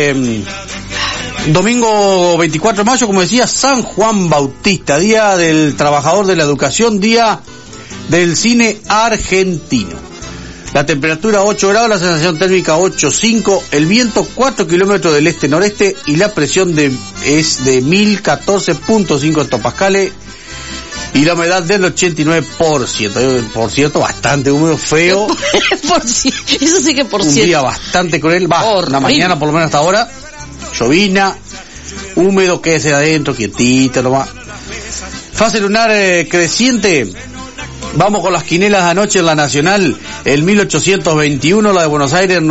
Domingo 24 de mayo, como decía, San Juan Bautista, Día del Trabajador de la Educación, Día del Cine Argentino. La temperatura 8 grados, la sensación térmica 8,5, el viento 4 kilómetros del este-noreste y la presión es de 1014.5 hectopascales y la humedad del 89%. Por cierto, bastante húmedo, feo. Eso sí que por un cierto. Un día bastante cruel, una mañana por lo menos hasta ahora, llovina, húmedo, quédese adentro, quietito nomás. Fase lunar creciente. Vamos con las quinelas de anoche en la Nacional, el 1821, la de Buenos Aires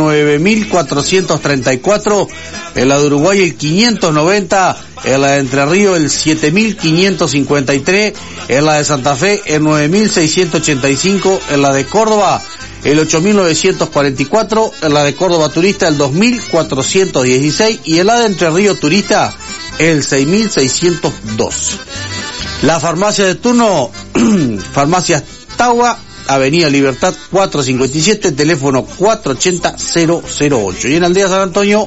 9434, en la de Uruguay el 590, en la de Entre Ríos el 7553, en la de Santa Fe el 9685, en la de Córdoba el 8944, en la de Córdoba Turista el 2416 y en la de Entre Ríos Turista el 6602. La farmacia de turno, Farmacias Taua, Avenida Libertad 457, teléfono 480-008. Y en Aldea San Antonio,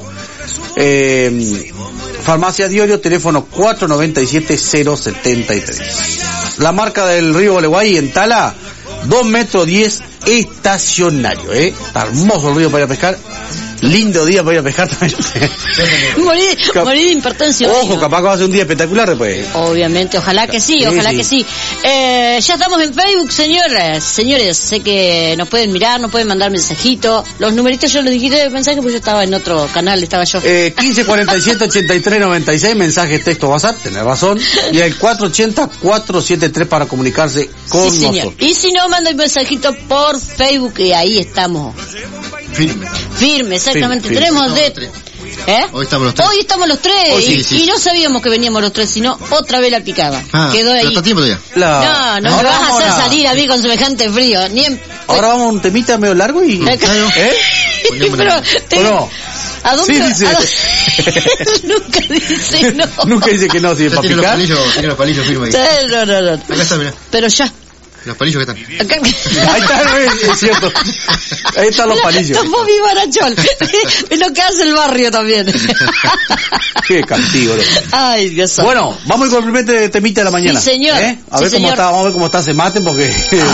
Farmacia Diorio, teléfono 497-073. La marca del río Gualeguay en Tala, 2 metros 10 estacionario, Está hermoso el río para ir a pescar. Lindo día para ir a pescar también. Morir de importancia. Ojo, capaz que va a ser un día espectacular después. Obviamente, ojalá que sí, ojalá que sí. Ya estamos en Facebook, señores, sé que nos pueden mirar, nos pueden mandar mensajitos. Los numeritos yo los dijiste de mensaje porque yo estaba en otro canal, estaba yo. 1547-8396, mensajes, texto, WhatsApp, tenés razón. Y el 480-473 para comunicarse con nosotros. Y si no, manda un mensajito por Facebook y ahí estamos. Firme, exactamente. Firme. Tenemos Hoy estamos los tres. Hoy estamos los tres. Y no sabíamos que veníamos los tres, sino otra vez la picaba. Quedó ahí. ¿Está tiempo todavía? No me vas a hacer salir a mí con semejante frío. Ahora vamos a un temita medio largo y... Pero, no. ¿A dónde? Sí, dice. Nunca dice no. Nunca dice que no, si es para picar. Tiene los palillos firmes ahí. No. Acá está, mirá. Pero ya. Los palillos que están. Acá. Ahí está, es cierto. Ahí están los palillos. Tomó mi barachón. Es lo que hace el barrio también. Qué castigo, loco. Ay, Dios. Bueno, vamos con el primer temita de la mañana. Sí, señor. A ver cómo está, vamos a ver cómo está ese mate porque...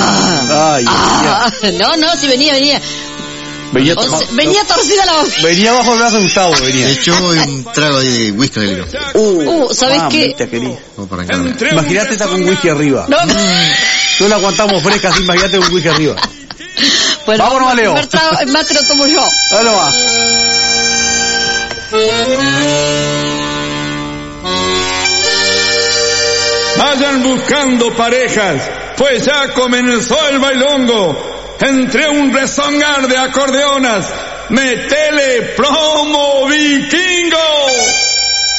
No, si venía. Venía torcida la boca. Venía bajo el brazo de Gustavo, venía. De hecho, un trago ahí de whisky negro. ¿Sabes qué? Imagínate esta con whisky arriba. No la aguantamos fresca, así imagínate con whisky arriba. Bueno, vámonos, Leo. El mate lo tomo yo. Dale va. Vayan buscando parejas, pues ya comenzó el bailongo. Entre un rezongar de acordeonas, metele promo vikingo.